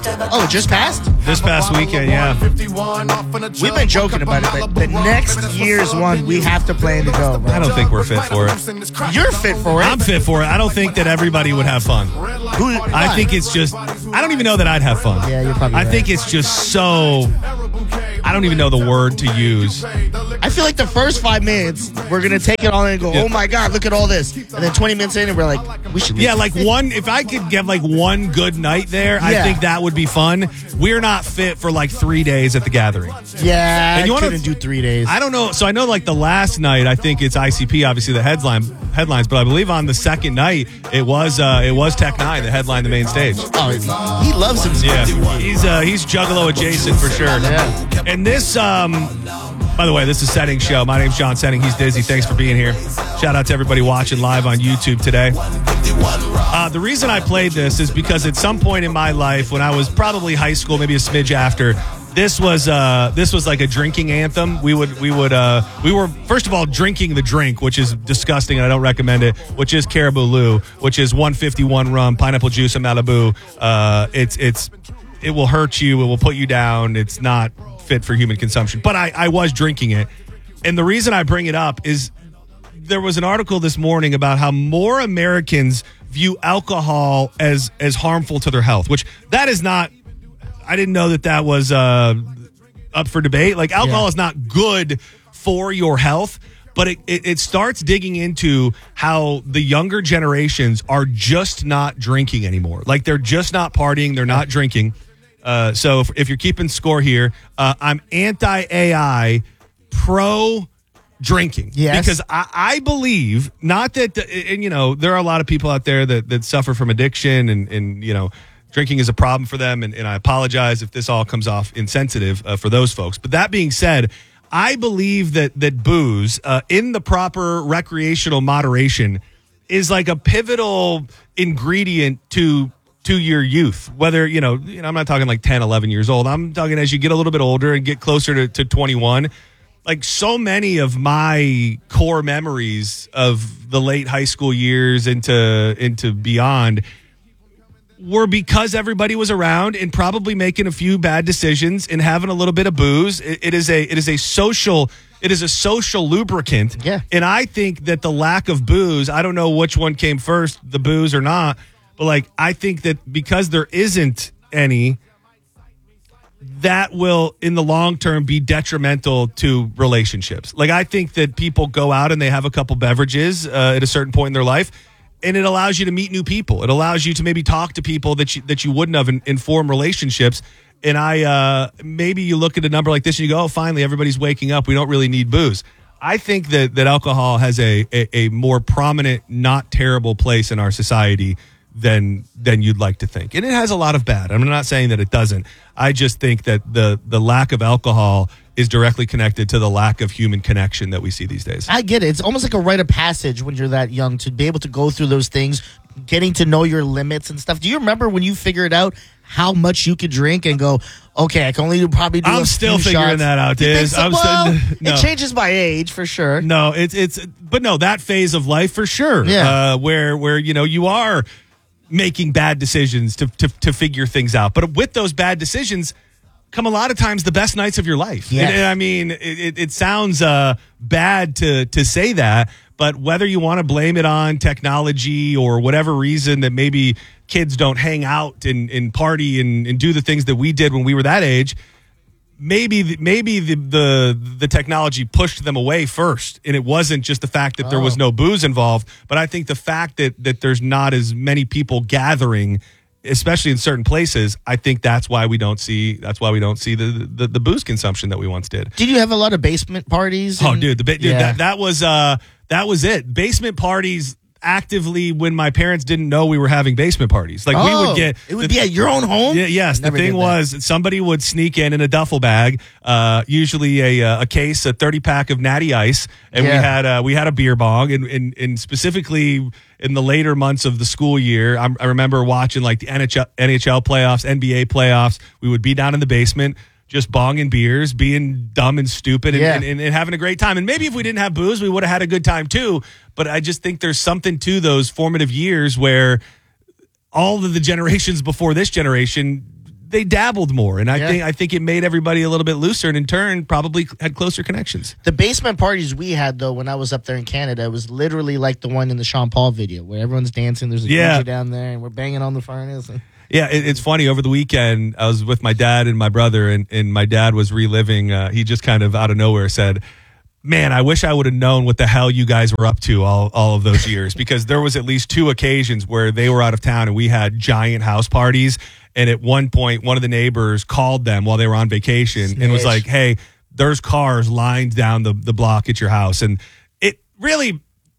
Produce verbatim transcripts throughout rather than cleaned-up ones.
Oh, it just passed? This past weekend, yeah. We've been joking about it, but the next year's one, we have to plan to go, bro. I don't think we're fit for it. You're fit for it. I'm fit for it. I don't think that everybody would have fun. Who, I think it's just, I don't even know that I'd have fun. Yeah, you're probably I right. think it's just so, I don't even know the word to use. I feel like the first five minutes, we're going to take it all in and go, Yeah. oh my God, look at all this. And then twenty minutes in, and we're like, we should be Yeah, like one, if I could get like one good night there, I Yeah. think that would be fun. We're not fit for like three days at the gathering. Yeah, And you I wanna- couldn't do three days. I don't know. So I know like the last night, I think it's I C P, obviously the headline headlines, but I believe on the second night, it was uh, it was Tech Nine that headlined the main stage. Oh, he loves himself. Yeah, he's uh, he's Juggalo adjacent for sure. Yeah. And this, um, by the way, this is Setting Show. My name's John Setting. He's Dizzy. Thanks for being here. Shout out to everybody watching live on YouTube today. Uh, the reason I played this is because at some point in my life, when I was probably high school, maybe a smidge after, this was uh, this was like a drinking anthem. We would we would uh, we were first of all drinking the drink, which is disgusting, and I don't recommend it. Which is Caribou Lou, which is one fifty-one rum, pineapple juice, and Malibu. Uh, it's it's it will hurt you. It will put you down. It's not fit for human consumption. But I, I was drinking it, and the reason I bring it up is there was an article this morning about how more Americans view alcohol as as harmful to their health, which that is not. I didn't know that that was uh, up for debate. Like alcohol Yeah. is not good for your health, but it, it, it starts digging into how the younger generations are just not drinking anymore. Like they're just not partying. They're not drinking. Uh, so if, if you're keeping score here, uh, I'm anti-A I, pro drinking. Yes. Because I, I believe, not that, the, and you know, there are a lot of people out there that, that suffer from addiction and, and, you know, drinking is a problem for them. And, and I apologize if this all comes off insensitive uh, for those folks. But that being said, I believe that, that booze uh, in the proper recreational moderation is like a pivotal ingredient to to your youth, whether, you know, you know, I'm not talking like ten, eleven years old. I'm talking as you get a little bit older and get closer to, to twenty-one. Like so many of my core memories of the late high school years into into beyond were because everybody was around and probably making a few bad decisions and having a little bit of booze. It, it is a it is a social it is a social lubricant. Yeah. And I think that the lack of booze, I don't know which one came first, the booze or not, but like I think that because there isn't any, that will in the long term be detrimental to relationships. Like I think that people go out and they have a couple beverages uh, at a certain point in their life, and it allows you to meet new people. It allows you to maybe talk to people that you that you wouldn't have and, and form relationships. And I uh, maybe you look at a number like this and you go, oh, finally everybody's waking up. We don't really need booze. I think that that alcohol has a, a, a more prominent, not terrible place in our society than than you'd like to think. And it has a lot of bad. I'm not saying that it doesn't. I just think that the the lack of alcohol is directly connected to the lack of human connection that we see these days. I get it. It's almost like a rite of passage when you're that young to be able to go through those things, getting to know your limits and stuff. Do you remember when you figured out how much you could drink and go, okay, I can only do, probably do I'm a still few figuring shots. that out, You think Diz. so? I'm Well, still- no. It changes by age for sure. No, it's it's but no, that phase of life for sure. Yeah. Uh, where where you know you are making bad decisions to, to to figure things out. But with those bad decisions come a lot of times the best nights of your life. Yes. And, and I mean, it, it, it sounds uh, bad to to say that, but whether you want to blame it on technology or whatever reason that maybe kids don't hang out and, and party and, and do the things that we did when we were that age, maybe the, maybe the, the the technology pushed them away first, and it wasn't just the fact that there was no booze involved, but I think the fact that that there's not as many people gathering, especially in certain places, I think that's why we don't see that's why we don't see the the, the booze consumption that we once did. Did you have a lot of basement parties? Oh, and- dude, the ba- dude, Yeah. that that was uh that was it. Basement parties actively when my parents didn't know we were having basement parties. Like we Oh, would get it would the- be at your own home? Yeah, yes, Never the thing did that. was somebody would sneak in in a duffel bag, uh, usually a uh, a case, a thirty pack of Natty Ice, and we Yeah. had uh, we had a beer bong, and, and and specifically in the later months of the school year, I'm, I remember watching like the N H L, N H L playoffs, N B A playoffs. We would be down in the basement, just bonging beers, being dumb and stupid, and, Yeah. and, and, and having a great time. And maybe if we didn't have booze, we would have had a good time too. But I just think there's something to those formative years where all of the generations before this generation, they dabbled more, and I Yeah. think I think it made everybody a little bit looser, and in turn, probably had closer connections. The basement parties we had, though, when I was up there in Canada, was literally like the one in the Sean Paul video where everyone's dancing. There's a Yeah. D J down there, and we're banging on the furnace. And Yeah, it, it's funny. Over the weekend, I was with my dad and my brother, and, and my dad was reliving. Uh, he just kind of out of nowhere said, man, I wish I would have known what the hell you guys were up to all, all of those years, because there was at least two occasions where they were out of town and we had giant house parties. And at one point, one of the neighbors called them while they were on vacation Snitch. and was like, hey, there's cars lined down the, the block at your house. And it really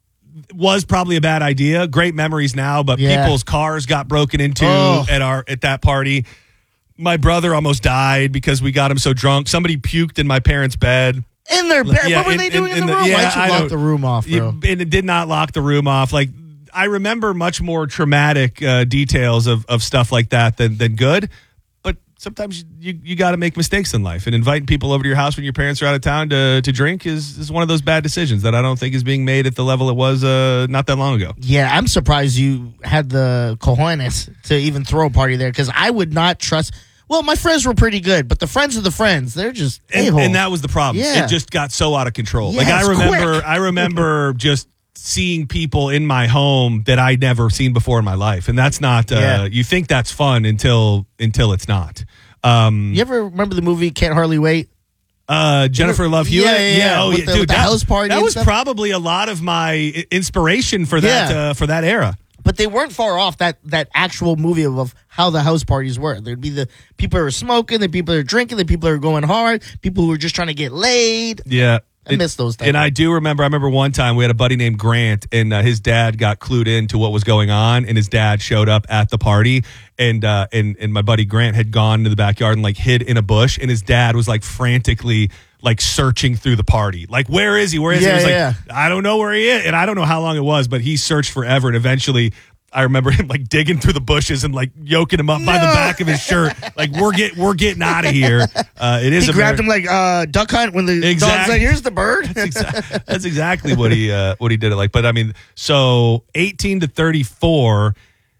was probably a bad idea. Great memories now, but Yeah. people's cars got broken into Oh. at our at that party. My brother almost died because we got him so drunk. Somebody puked in my parents' bed. in their bed, Yeah, what were in- they doing in- in, in the the- room? yeah, Why'd you I lock don't- the room off, bro? It, and it did not lock the room off. Like, I remember much more traumatic uh, details of, of stuff like that than, than good. But sometimes you, you got to make mistakes in life. And inviting people over to your house when your parents are out of town to, to drink is, is one of those bad decisions that I don't think is being made at the level it was uh, not that long ago. Yeah, I'm surprised you had the cojones to even throw a party there, because I would not trust. Well, my friends were pretty good, but the friends of the friends, they're just And, a-holes. and that was the problem. Yeah. It just got so out of control. Yeah, like I it's remember, quick. I remember just seeing people in my home that I'd never seen before in my life, and that's not. Uh, Yeah. You think that's fun until until it's not. Um, You ever remember the movie Can't Hardly Wait? uh, Jennifer Love Hewitt, Yeah, yeah, yeah. oh With yeah, the- dude, with the that, house party that and was stuff. probably a lot of my i- inspiration for that Yeah. uh, for that era. But they weren't far off that that actual movie of, of how the house parties were. There'd be the people who are smoking, the people who are drinking, the people who are going hard, people who are just trying to get laid. Yeah. I miss those things. And I do remember, I remember one time we had a buddy named Grant, and uh, his dad got clued into what was going on, and his dad showed up at the party, and uh, and and my buddy Grant had gone to the backyard and like hid in a bush, and his dad was like frantically like searching through the party, like where is he? Where is Yeah, he? He was yeah. like, I don't know where he is, and I don't know how long it was, but he searched forever, and eventually. I remember him like digging through the bushes and like yoking him up by the No. back of his shirt, like we're get we're getting out of here. Uh, it is he a grabbed Ameri- him like uh, duck hunt when the dog's Exactly. like, here's the bird. That's, exa- that's exactly what he uh, what he did it like. But I mean, so eighteen to thirty-four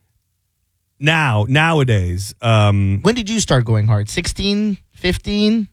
now nowadays. Um, When did you start going hard? sixteen, fifteen?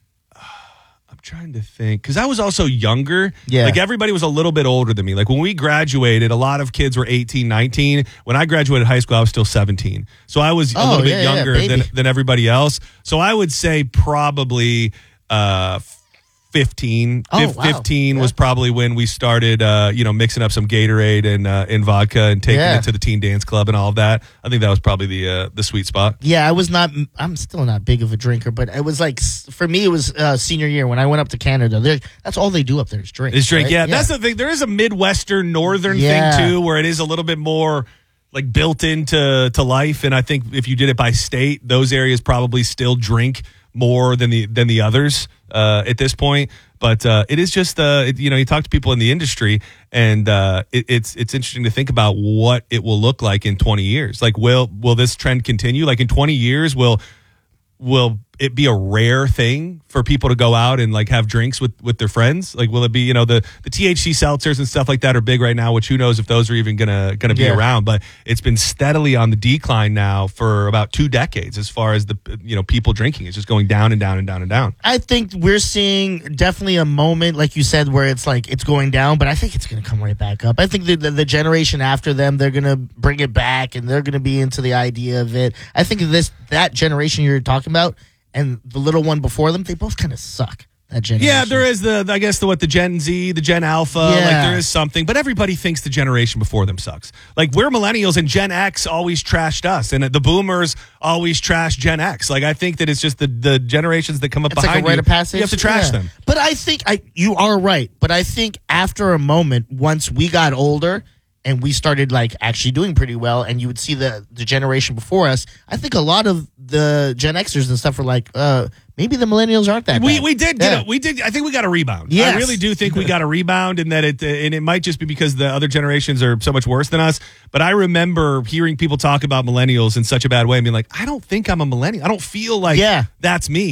I'm trying to think because I was also younger. Yeah. Like everybody was a little bit older than me. Like when we graduated, a lot of kids were eighteen, nineteen. When I graduated high school, I was still seventeen. So I was a Oh, little bit yeah, yeah, younger baby. than than everybody else. So I would say probably uh, fifteen. Oh, Fif- wow. fifteen Yeah. was probably when we started, uh, you know, mixing up some Gatorade and uh, and vodka and taking Yeah. it to the teen dance club and all of that. I think that was probably the uh, the sweet spot. Yeah, I was not. I'm still not big of a drinker, but it was like s- for me, it was uh, senior year when I went up to Canada. There, that's all they do up there is drink. Is drink, right? yeah, That's the thing. There is a Midwestern Northern Yeah. thing too, where it is a little bit more like built into to life. And I think if you did it by state, those areas probably still drink more than the than the others uh, at this point. But uh, it is just uh, it, you know, you talk to people in the industry, and uh, it, it's it's interesting to think about what it will look like in twenty years. Like, will will this trend continue? Like in twenty years, will will it be a rare thing for people to go out and like have drinks with, with their friends? Like, will it be, you know, the, the T H C seltzers and stuff like that are big right now, which who knows if those are even gonna gonna be Yeah. around. But it's been steadily on the decline now for about two decades as far as the you know people drinking. It's just going down and down and down and down. I think we're seeing definitely a moment, like you said, where it's like it's going down, but I think it's going to come right back up. I think the, the, the generation after them, they're going to bring it back, and they're going to be into the idea of it. I think this that generation you're talking about and the little one before them, they both kind of suck. That generation. Yeah, there is the I guess the what the Gen Z, the Gen Alpha, like Yeah. there is something, but everybody thinks the generation before them sucks. Like we're millennials and Gen X always trashed us, and the Boomers always trash Gen X. Like I think that it's just the the generations that come up It's like behind a rite you. of passage. You have to trash Yeah. them. But I think I you are right. But I think after a moment, once we got older and we started like actually doing pretty well, and you would see the the generation before us, I think a lot of the Gen Xers and stuff were like, uh, maybe the millennials aren't that We bad. we did Yeah. get a, we did I think we got a rebound. Yes. I really do think we got a rebound, and that it uh, and it might just be because the other generations are so much worse than us. But I remember hearing people talk about millennials in such a bad way and being like, I don't think I'm a millennial. I don't feel like Yeah. that's me.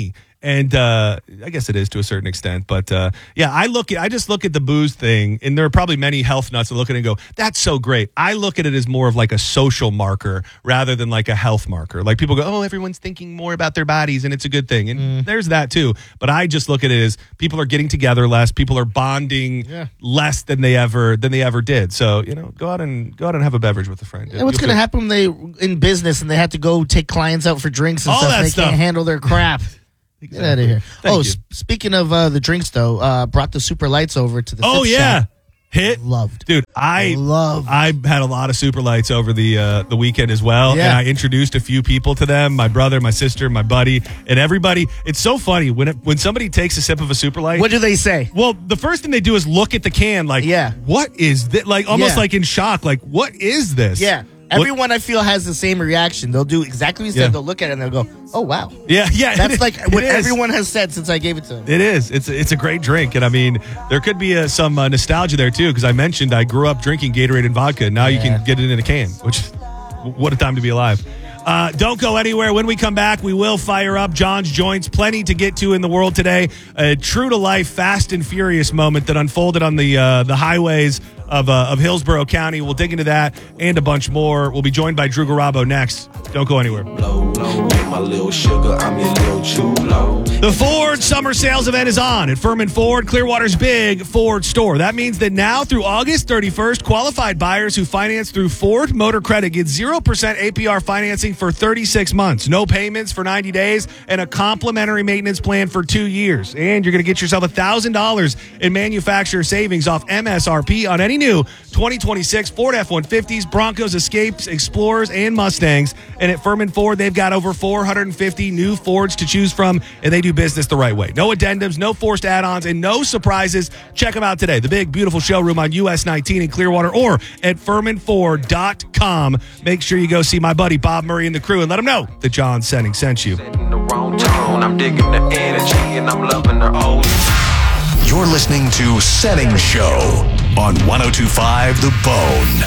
And uh, I guess it is to a certain extent, but uh, yeah, I look at I just look at the booze thing, and there are probably many health nuts that look at it and go, "That's so great." I look at it as more of like a social marker rather than like a health marker. Like people go, "Oh, everyone's thinking more about their bodies, and it's a good thing." And mm. there's that too. But I just look at it as people are getting together less, people are bonding yeah. less than they ever than they ever did. So you know, go out and go out and have a beverage with a friend. And what's going to happen when they in business and they have to go take clients out for drinks and All stuff? That and they stuff. can't handle their crap. Exactly. Get out of here. Thank oh, you. s- speaking of uh, the drinks, though, uh, brought the Super Lights over to the Oh, Fifth yeah. Shop. Hit. Loved. Dude, I Loved. I had a lot of Super Lights over the uh, the weekend as well. Yeah. And I introduced a few people to them, my brother, my sister, my buddy, and everybody. It's so funny when it, when somebody takes a sip of a Super Light. What do they say? Well, the first thing they do is look at the can like, Yeah. what is this? Like almost Yeah. like in shock. Like, what is this? Yeah. What- Everyone I feel has the same reaction. They'll do exactly what you Yeah. said. They'll look at it and they'll go, oh, wow. Yeah, yeah. That's it- like it what is. everyone has said since I gave it to them. It is. It's it's a great drink, and I mean, there could be uh some uh, nostalgia there too, because I mentioned I grew up drinking Gatorade and vodka. Now you Yeah. can get it in a can, which what a time to be alive. Uh, don't go anywhere. When we come back, we will fire up John's Joints. Plenty to get to in the world today. A true to life, Fast and Furious moment that unfolded on the uh, the highways of uh, of Hillsborough County. We'll dig into that and a bunch more. We'll be joined by Drew Garabo next. Don't go anywhere. Low, low, my little sugar, I'm your little chulo. The Ford Summer Sales Event is on at Furman Ford, Clearwater's big Ford store. That means that now through August thirty-first, qualified buyers who finance through Ford Motor Credit get zero percent A P R financing for thirty-six months, no payments for ninety days, and a complimentary maintenance plan for two years. And you're going to get yourself one thousand dollars in manufacturer savings off M S R P on any new twenty twenty-six Ford F one fifties, Broncos, Escapes, Explorers, and Mustangs. And at Furman Ford, they've got over four hundred fifty new Fords to choose from, and they do business the right way. No addendums, no forced add-ons, and no surprises. Check them out today. The big, beautiful showroom on U S nineteen in Clearwater or at furman ford dot com. Make sure you go see my buddy Bob Murray and the crew and let them know that John Senning sent you. Setting the wrong tone, I'm digging the energy and I'm loving her old. You're listening to Setting Show on one oh two point five The Bone.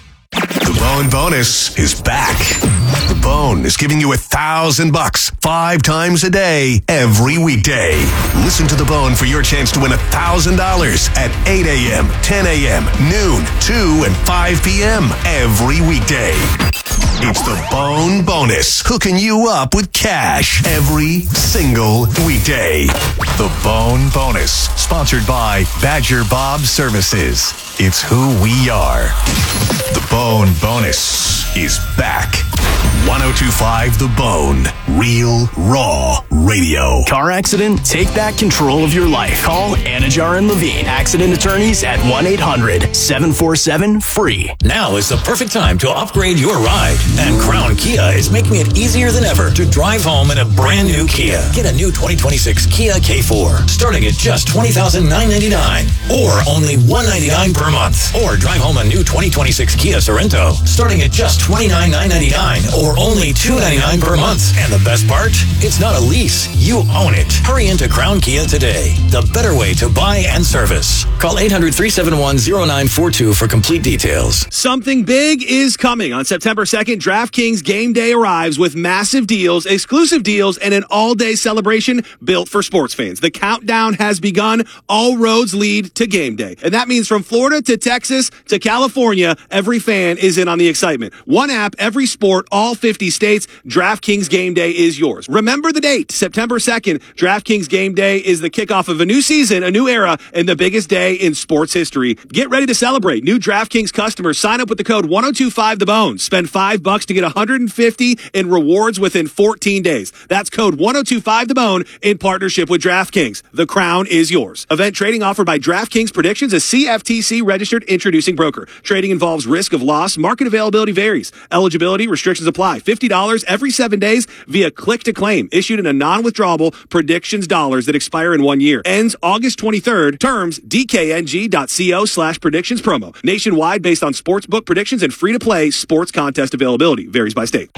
The Bone Bonus is back. The Bone is giving you a thousand bucks five times a day, every weekday. Listen to The Bone for your chance to win a thousand dollars at eight a.m., ten a.m., noon, two, and five p.m. every weekday. It's the Bone Bonus, hooking you up with cash every single weekday. The Bone Bonus, sponsored by Badger Bob Services. It's who we are. The Bone Bonus is back. one oh two point five The Bone. Real, raw radio. Car accident? Take back control of your life. Call Anajar and Levine, accident attorneys at one eight hundred seven four seven free. Now is the perfect time to upgrade your ride. And Crown Kia is making it easier than ever to drive home in a brand new Kia. Get a new twenty twenty-six Kia K four, starting at just twenty thousand nine hundred ninety-nine dollars, or only one hundred ninety-nine dollars per month. Or drive home a new twenty twenty-six Kia Sorento, starting at just twenty-nine thousand nine hundred ninety-nine dollars, or only two hundred ninety-nine dollars per month. And the best part? It's not a lease. You own it. Hurry into Crown Kia today. The better way to buy and service. Call eight hundred, three seven one, zero nine four two for complete details. Something big is coming. On September second, DraftKings Game Day arrives with massive deals, exclusive deals, and an all-day celebration built for sports fans. The countdown has begun. All roads lead to Game Day. And that means from Florida to Texas to California, every fan is in on the excitement. One app, every sport, all fifty states. DraftKings Game Day is yours. Remember the date, September second. DraftKings Game Day is the kickoff of a new season, a new era, and the biggest day in sports history. Get ready to celebrate. New DraftKings customers sign up with the code one oh two point five The Bone. Spend five bucks to get one hundred fifty in rewards within fourteen days. That's code one oh two point five The Bone in partnership with DraftKings. The crown is yours. Event trading offered by DraftKings Predictions, a C F T C registered introducing broker. Trading involves risk of loss. Market availability varies. Eligibility restrictions apply. fifty dollars every seven days via click to claim. Issued in a non-withdrawable predictions dollars that expire in one year. Ends August twenty-third. Terms dkng.co slash predictions promo. Nationwide based on sportsbook predictions and free-to-play sports contest availability. Varies by state.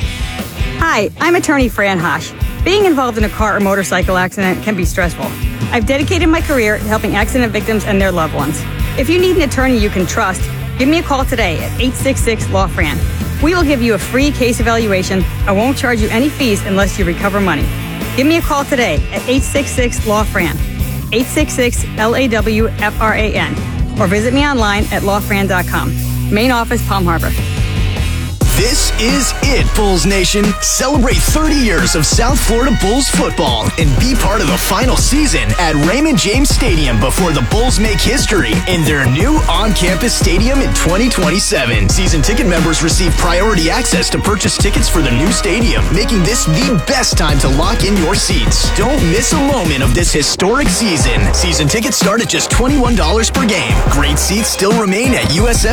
Hi, I'm attorney Fran Hosh. Being involved in a car or motorcycle accident can be stressful. I've dedicated my career to helping accident victims and their loved ones. If you need an attorney you can trust, give me a call today at eight six six, L A W, Fran. We will give you a free case evaluation and won't charge you any fees unless you recover money. Give me a call today at eight six six, L A W, F R A N, eight six six, L A W F R A N, or visit me online at law fran dot com. Main office, Palm Harbor. This is it, Bulls Nation. Celebrate thirty years of South Florida Bulls football and be part of the final season at Raymond James Stadium before the Bulls make history in their new on-campus stadium in twenty twenty-seven. Season ticket members receive priority access to purchase tickets for the new stadium, making this the best time to lock in your seats. Don't miss a moment of this historic season. Season tickets start at just twenty-one dollars per game. Great seats still remain at U S F